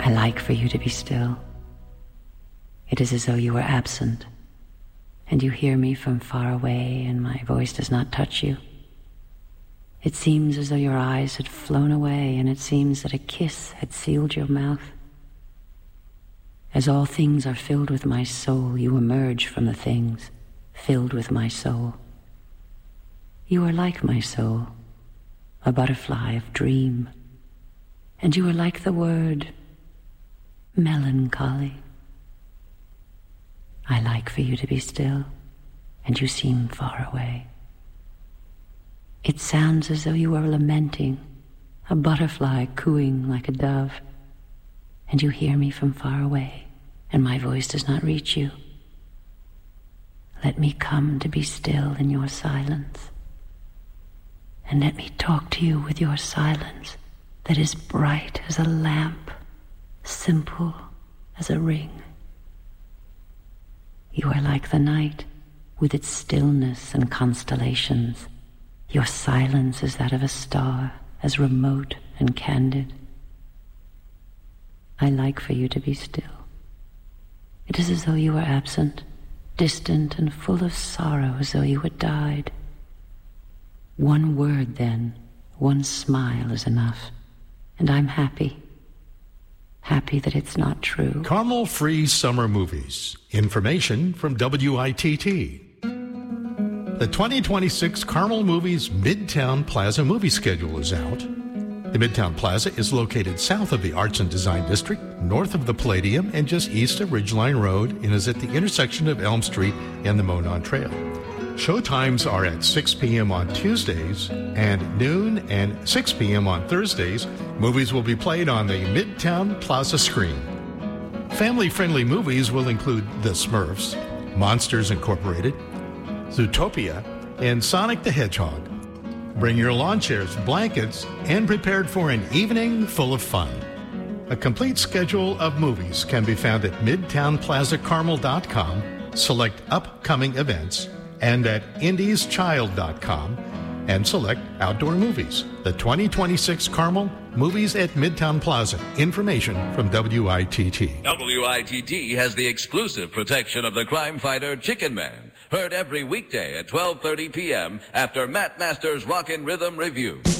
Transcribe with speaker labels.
Speaker 1: I like for you to be still. It is as though you were absent, and you hear me from far away, and my voice does not touch you. It seems as though your eyes had flown away, and it seems that a kiss had sealed your mouth. As all things are filled with my soul, you emerge from the things filled with my soul. You are like my soul, a butterfly of dream, and you are like the word melancholy. I like for you to be still, and you seem far away. It sounds as though you are lamenting, a butterfly cooing like a dove, and you hear me from far away, and my voice does not reach you. Let me come to be still in your silence, and let me talk to you with your silence that is bright as a lamp, simple as a ring. You are like the night with its stillness and constellations. Your silence is that of a star, as remote and candid. I like for you to be still. It is as though you were absent, distant and full of sorrow, as though you had died. One word then, one smile is enough, and I'm happy. Happy that it's not true.
Speaker 2: Carmel Free Summer Movies. Information from WITT. The 2026 Carmel Movies Midtown Plaza movie schedule is out. The Midtown Plaza is located south of the Arts and Design District, north of the Palladium, and just east of Ridgeline Road, and is at the intersection of Elm Street and the Monon Trail. Showtimes are at 6 p.m. on Tuesdays and noon and 6 p.m. on Thursdays. Movies will be played on the Midtown Plaza screen. Family-friendly movies will include The Smurfs, Monsters Incorporated, Zootopia, and Sonic the Hedgehog. Bring your lawn chairs, blankets, and prepared for an evening full of fun. A complete schedule of movies can be found at midtownplazacarmel.com, select upcoming events, and at indieschild.com, and select outdoor movies. The 2026 Carmel Movies at Midtown Plaza. Information from WITT.
Speaker 3: WITT has the exclusive protection of the crime fighter Chicken Man. Heard every weekday at 12:30 p.m. after Matt Masters' Rockin' Rhythm Review.